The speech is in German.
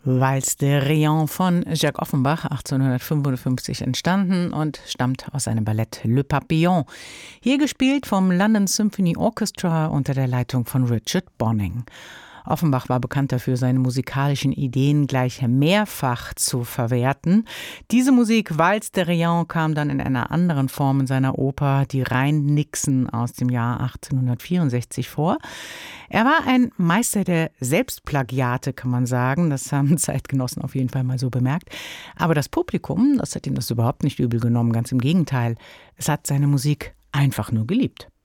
Valse de Riant von Jacques Offenbach, 1855 entstanden und stammt aus seinem Ballett Le Papillon. Hier gespielt vom London Symphony Orchestra unter der Leitung von Richard Bonynge. Offenbach war bekannt dafür, seine musikalischen Ideen gleich mehrfach zu verwerten. Diese Musik, Valse de Riant, kam dann in einer anderen Form in seiner Oper Die Rhein-Nixen aus dem Jahr 1864 vor. Er war ein Meister der Selbstplagiate, kann man sagen. Das haben Zeitgenossen auf jeden Fall mal so bemerkt. Aber das Publikum, das hat ihm das überhaupt nicht übel genommen, ganz im Gegenteil. Es hat seine Musik einfach nur geliebt.